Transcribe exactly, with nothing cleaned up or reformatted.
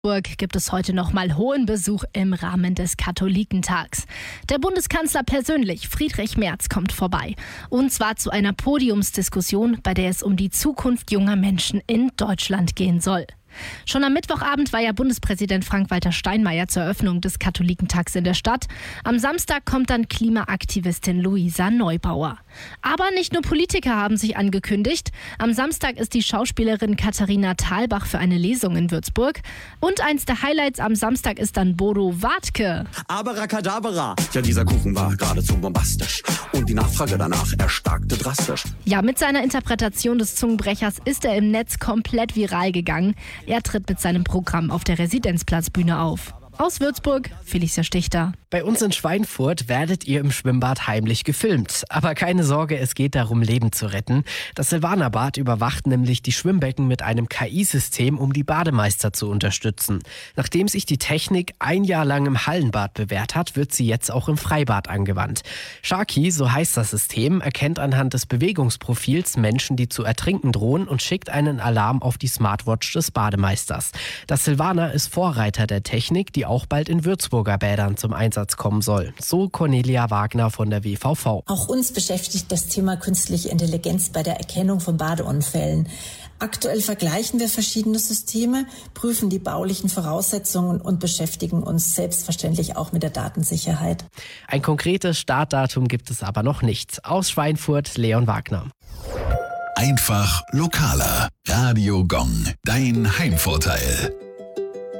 Würzburg gibt es heute nochmal hohen Besuch im Rahmen des Katholikentags. Der Bundeskanzler persönlich, Friedrich Merz, kommt vorbei. Und zwar zu einer Podiumsdiskussion, bei der es um die Zukunft junger Menschen in Deutschland gehen soll. Schon am Mittwochabend war ja Bundespräsident Frank-Walter Steinmeier zur Eröffnung des Katholikentags in der Stadt. Am Samstag kommt dann Klimaaktivistin Luisa Neubauer. Aber nicht nur Politiker haben sich angekündigt. Am Samstag ist die Schauspielerin Katharina Thalbach für eine Lesung in Würzburg. Und eins der Highlights am Samstag ist dann Bodo Wartke. Abracadabra. Ja, dieser Kuchen war geradezu bombastisch. Und die Nachfrage danach erstarkte drastisch. Ja, mit seiner Interpretation des Zungenbrechers ist er im Netz komplett viral gegangen. Er tritt mit seinem Programm auf der Residenzplatzbühne auf. Aus Würzburg, Felicia Stichter. Bei uns in Schweinfurt werdet ihr im Schwimmbad heimlich gefilmt. Aber keine Sorge, es geht darum, Leben zu retten. Das Silvanerbad überwacht nämlich die Schwimmbecken mit einem K I-System, um die Bademeister zu unterstützen. Nachdem sich die Technik ein Jahr lang im Hallenbad bewährt hat, wird sie jetzt auch im Freibad angewandt. Sharky, so heißt das System, erkennt anhand des Bewegungsprofils Menschen, die zu ertrinken drohen und schickt einen Alarm auf die Smartwatch des Bademeisters. Das Silvaner ist Vorreiter der Technik, die auch bald in Würzburger Bädern zum Einsatz kommen soll. So Cornelia Wagner von der W V V. Auch uns beschäftigt das Thema künstliche Intelligenz bei der Erkennung von Badeunfällen. Aktuell vergleichen wir verschiedene Systeme, prüfen die baulichen Voraussetzungen und beschäftigen uns selbstverständlich auch mit der Datensicherheit. Ein konkretes Startdatum gibt es aber noch nicht. Aus Schweinfurt, Leon Wagner. Einfach lokaler. Radio Gong, dein Heimvorteil.